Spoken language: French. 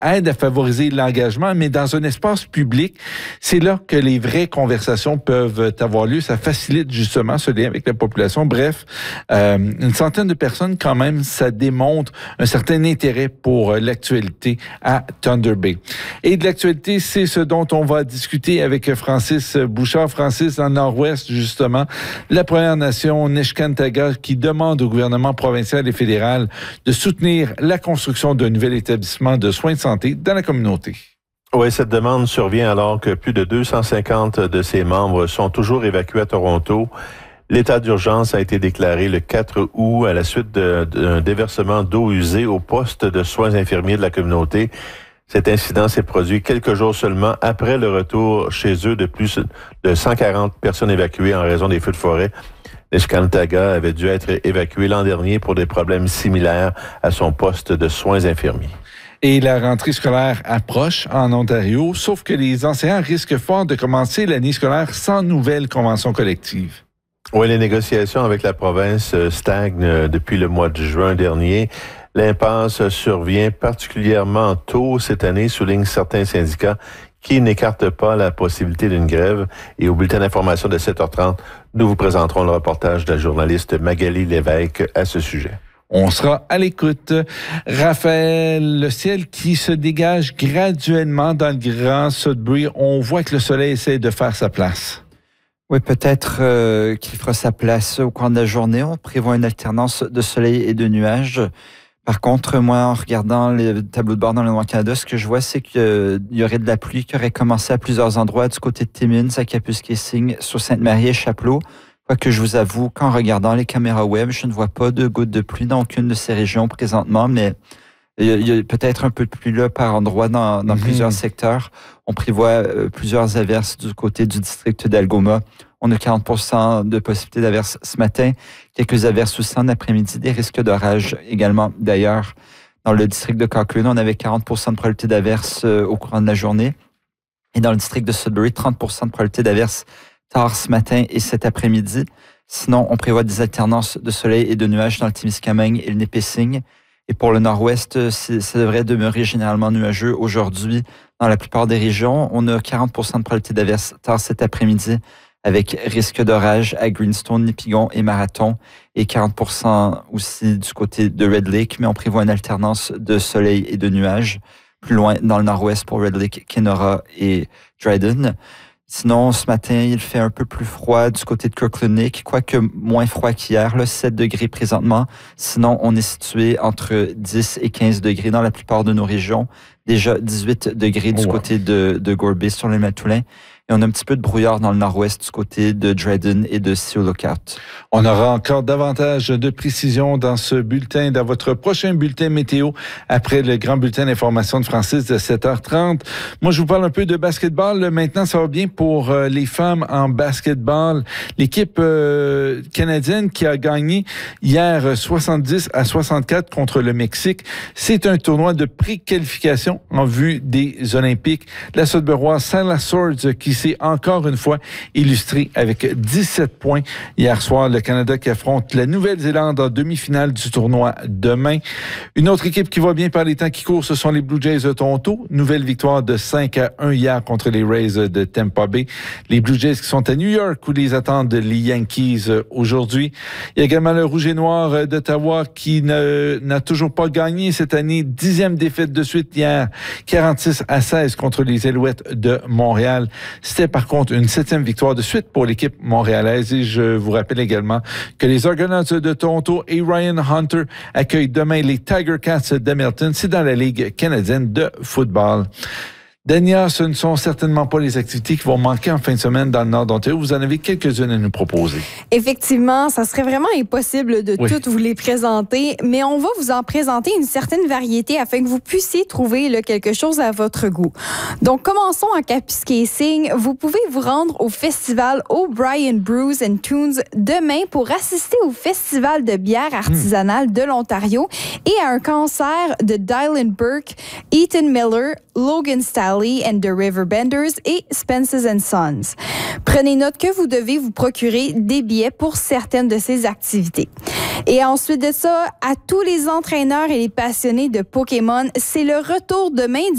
aide à favoriser l'engagement, mais dans un espace public, c'est là que les vraies conversations peuvent avoir lieu. Ça facilite justement ce lien avec la population. Bref, une centaine de personnes quand même, ça démontre un certain intérêt pour l'actualité à Thunder Bay. Et de l'actualité, c'est ce dont on va discuter avec Francis Bouchard. Francis, dans le Nord-Ouest, justement, la Première Nation Nishnawbe qui demande au gouvernement provincial et fédéral de soutenir la construction d'un nouvel établissement de soins de santé dans la communauté. Oui, cette demande survient alors que plus de 250 de ses membres sont toujours évacués à Toronto. L'état d'urgence a été déclaré le 4 août à la suite d'un déversement d'eau usée au poste de soins infirmiers de la communauté. Cet incident s'est produit quelques jours seulement après le retour chez eux de plus de 140 personnes évacuées en raison des feux de forêt. Nishnawbe avait dû être évacué l'an dernier pour des problèmes similaires à son poste de soins infirmiers. Et la rentrée scolaire approche en Ontario, sauf que les enseignants risquent fort de commencer l'année scolaire sans nouvelle convention collective. Oui, les négociations avec la province stagnent depuis le mois de juin dernier. L'impasse survient particulièrement tôt cette année, soulignent certains syndicats qui n'écartent pas la possibilité d'une grève. Et au bulletin d'information de 7h30, nous vous présenterons le reportage de la journaliste Magali Lévesque à ce sujet. On sera à l'écoute. Raphaël, le ciel qui se dégage graduellement dans le Grand Sudbury. On voit que le soleil essaie de faire sa place. Oui, peut-être qu'il fera sa place au cours de la journée. On prévoit une alternance de soleil et de nuages. Par contre, moi, en regardant les tableaux de bord dans le Nord-Canada, ce que je vois, c'est qu'il y aurait de la pluie qui aurait commencé à plusieurs endroits, du côté de Timmins, à Kapuskasing, sur Sainte-Marie et Chapleau. Quoique je vous avoue qu'en regardant les caméras web, je ne vois pas de gouttes de pluie dans aucune de ces régions présentement, mais il y a peut-être un peu de pluie là par endroit dans plusieurs secteurs. On prévoit plusieurs averses du côté du district d'Algoma. On a 40% de possibilité d'averses ce matin, quelques averses aussi en après-midi, des risques d'orage également. D'ailleurs, dans le district de Cochrane, on avait 40% de probabilité d'averses au courant de la journée. Et dans le district de Sudbury, 30% de probabilité d'averses tard ce matin et cet après-midi. Sinon, on prévoit des alternances de soleil et de nuages dans le Témiscamingue et le Nipissing. Et pour le nord-ouest, ça devrait demeurer généralement nuageux aujourd'hui dans la plupart des régions. On a 40% de probabilité d'averses tard cet après-midi avec risque d'orage à Greenstone, Nipigon et Marathon et 40% aussi du côté de Red Lake, mais on prévoit une alternance de soleil et de nuages plus loin dans le nord-ouest pour Red Lake, Kenora et Dryden. Sinon, ce matin, il fait un peu plus froid du côté de Kirkland Lake, quoique moins froid qu'hier, là, 7 degrés présentement. Sinon, on est situé entre 10 et 15 degrés dans la plupart de nos régions. Déjà 18 degrés du côté de Gore Bay sur le Matulin. Et on a un petit peu de brouillard dans le nord-ouest du côté de Dryden et de Sea Lookout. On aura encore davantage de précisions dans ce bulletin, dans votre prochain bulletin météo, après le grand bulletin d'information de Francis de 7h30. Moi, je vous parle un peu de basketball. Maintenant, ça va bien pour les femmes en basketball. L'équipe canadienne qui a gagné hier 70-64 contre le Mexique. C'est un tournoi de pré-qualification en vue des Olympiques. La Sudburoise Sarah Swords qui s'est encore une fois illustrée avec 17 points hier soir. Le Canada qui affronte la Nouvelle-Zélande en demi-finale du tournoi demain. Une autre équipe qui va bien par les temps qui courent, ce sont les Blue Jays de Toronto. Nouvelle victoire de 5-1 hier contre les Rays de Tampa Bay. Les Blue Jays qui sont à New York où les attendent les Yankees aujourd'hui. Il y a également le Rouge et Noir d'Ottawa qui n'a toujours pas gagné cette année. 10e défaite de suite hier. 46-16 contre les Alouettes de Montréal. C'était par contre une 7e victoire de suite pour l'équipe montréalaise. Et je vous rappelle également que les Argonauts de Toronto et Ryan Hunter accueillent demain les Tiger Cats d'Hamilton. C'est dans la Ligue canadienne de football. Dania, ce ne sont certainement pas les activités qui vont manquer en fin de semaine dans le nord d'Ontario. Vous en avez quelques-unes à nous proposer. Effectivement, ça serait vraiment impossible de toutes vous les présenter, mais on va vous en présenter une certaine variété afin que vous puissiez trouver quelque chose à votre goût. Donc, commençons en Kapuskasing. Vous pouvez vous rendre au festival O'Brien Brews and Tunes demain pour assister au festival de bière artisanale de l'Ontario et à un concert de Dylan Burke, Ethan Miller, Logan Stalley and the Riverbenders et Spence's and Sons. Prenez note que vous devez vous procurer des billets pour certaines de ces activités. Et ensuite de ça, à tous les entraîneurs et les passionnés de Pokémon, c'est le retour demain